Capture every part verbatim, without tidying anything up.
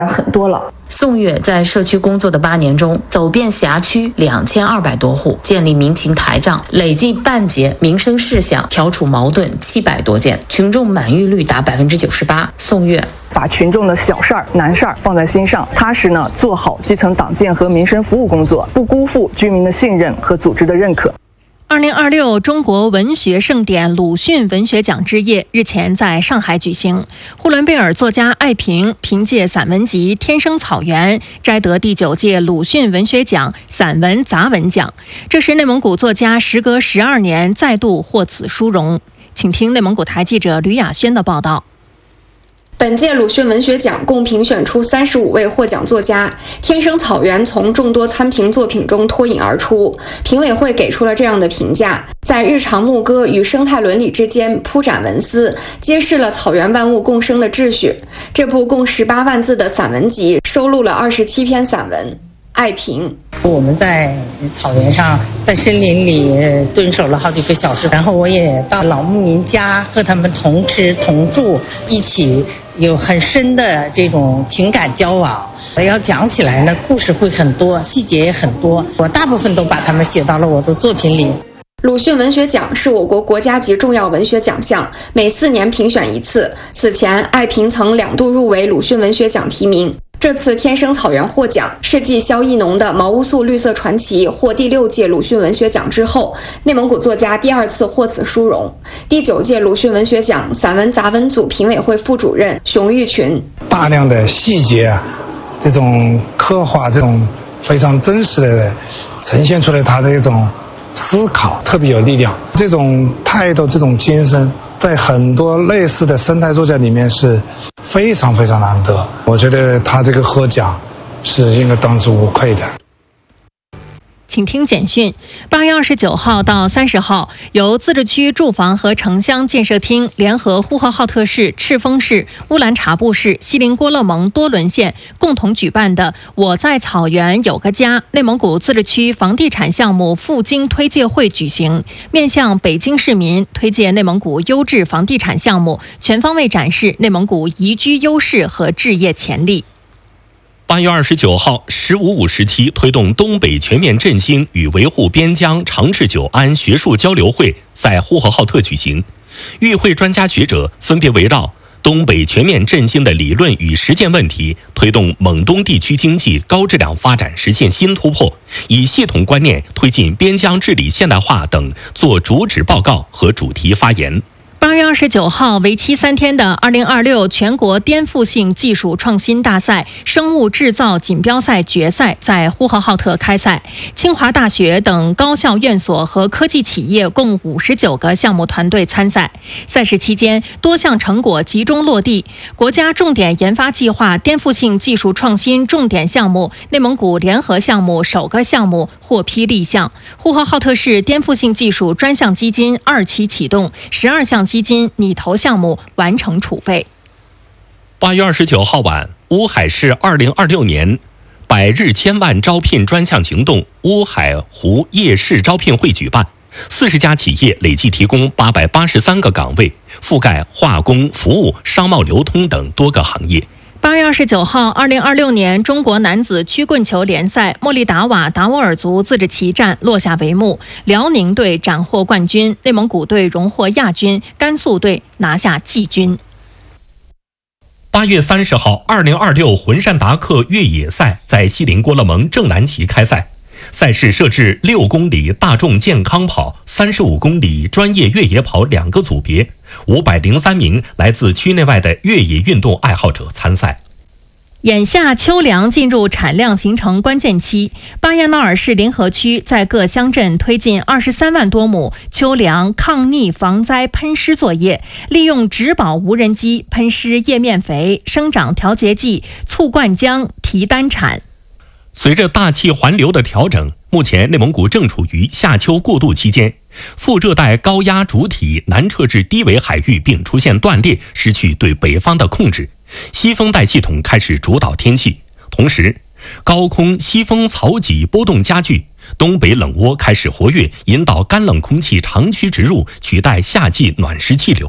很多了。 宋月在社区工作的八年中，走遍辖区两千二百多户，建立民情台账，累计办结民生事项，调处矛盾七百多件，群众满意率达百分之九十八。宋月把群众的小事儿、难事儿放在心上，踏实呢做好基层党建和民生服务工作，不辜负居民的信任和组织的认可。 二零二六中国文学盛典鲁迅文学奖之夜日前在上海举行，呼伦贝尔作家艾平凭借散文集《天生草原》摘得第九届鲁迅文学奖散文杂文奖，这是内蒙古作家时隔十二年再度获此殊荣。请听内蒙古台记者吕雅轩的报道。 本届鲁迅文学奖共评选出三十五位获奖作家，《天生草原》从众多参评作品中脱颖而出。评委会给出了这样的评价：在日常牧歌与生态伦理之间铺展文思，揭示了草原万物共生的秩序。这部共十八万字的散文集收录了二十七篇散文。艾平。 我们在草原上，在森林里蹲守了好几个小时，然后我也到老牧民家和他们同吃同住，一起有很深的这种情感交往。要讲起来呢，故事会很多，细节也很多，我大部分都把它们写到了我的作品里。 鲁迅文学奖是我国国家级重要文学奖项，每四年评选一次。此前，艾平曾两度入围鲁迅文学奖提名。这次《天生草原》获奖，是继萧艺农的《茅屋宿绿色传奇》获第六届鲁迅文学奖之后，内蒙古作家第二次获此殊荣。第九届鲁迅文学奖散文杂文组评委会副主任熊玉群： 大量的细节啊，这种刻画，这种非常真实的呈现出来他的一种思考，特别有力量。这种态度，这种精神，在很多类似的生态作家里面是非常非常难得。我觉得他这个获奖是应该当之无愧的。 请听简讯：八月二十九号到三十号，由自治区住房和城乡建设厅联合呼和浩特市、赤峰市、乌兰察布市、锡林郭勒盟多伦县共同举办的“我在草原有个家”内蒙古自治区房地产项目赴京推介会举行，面向北京市民推介内蒙古优质房地产项目，全方位展示内蒙古宜居优势和置业潜力。 八月二十九号，十五五时期推动东北全面振兴与维护边疆长治久安学术交流会在呼和浩特举行。与会专家学者分别围绕东北全面振兴的理论与实践问题，推动蒙东地区经济高质量发展实现新突破，以系统观念推进边疆治理现代化等做主旨报告和主题发言。 八月二十九号，为期三天的二零二六全国颠覆性技术创新大赛生物制造锦标赛决赛在呼和浩特开赛。清华大学等高校院所和科技企业共五十九个项目团队参赛。赛事期间，多项成果集中落地。国家重点研发计划颠覆性技术创新重点项目内蒙古联合项目首个项目获批立项。呼和浩特市颠覆性技术专项基金二期启动，十二项基金拟投项目完成储备。 八月二十九号晚，乌海市二零二六年百日千万招聘专项行动乌海湖夜市招聘会举办，四十家企业累计提供八百八十三个岗位，覆盖化工、服务、商贸流通等多个行业。 八月二十九号，二零二六年中国男子曲棍球联赛莫力达瓦达斡尔族自治旗战落下帷幕，辽宁队斩获冠军，内蒙古队荣获亚军，甘肃队拿下季军。 八月三十号，二零二六浑山达克越野赛在锡林郭勒盟正蓝旗开赛，赛事设置六公里大众健康跑、三十五公里专业越野跑两个组别，五百零三名来自区内外的越野运动爱好者参赛。 眼下秋粮进入产量形成关键期，巴彦淖尔市临河区在各乡镇推进二十三万多亩秋粮抗溺防灾喷施作业，利用植保无人机喷施叶面肥、生长调节剂、促灌浆，提单产。 随着大气环流的调整，目前内蒙古正处于夏秋过渡期间，副热带高压主体南撤至低纬海域并出现断裂，失去对北方的控制，西风带系统开始主导天气。同时，高空西风槽脊波动加剧，东北冷涡开始活跃，引导干冷空气长驱直入，取代夏季暖湿气流。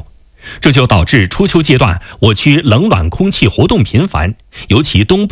这就导致初秋阶段我区冷暖空气活动频繁，尤其东部